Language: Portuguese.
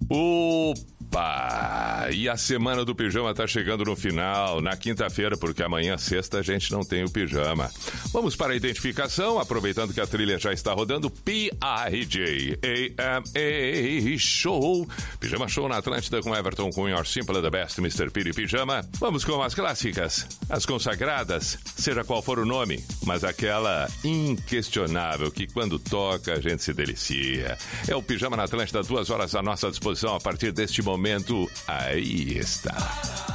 Opa! E a semana do pijama tá chegando no final, na quinta-feira, porque amanhã, sexta, a gente não tem o pijama. Vamos para a identificação, aproveitando que a trilha já está rodando. P-I-J-A-M-A Show. Pijama Show na Atlântida com Everton Cunha, Your Simple the Best, Mr. Piri Pijama. Vamos com as clássicas, as consagradas, seja qual for o nome, mas aquela inquestionável que quando toca a gente se delicia. É o Pijama na Atlântida, 2 horas à nossa disposição a partir deste momento. Aí está.